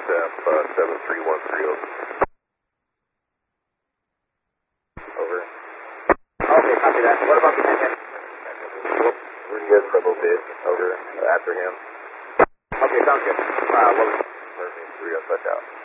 XF 7313 over. Over. Okay, copy that. What about the Manhattan? We're good for a little bit. Over. After him. Okay, sounds good. Perfect. 3 touch out.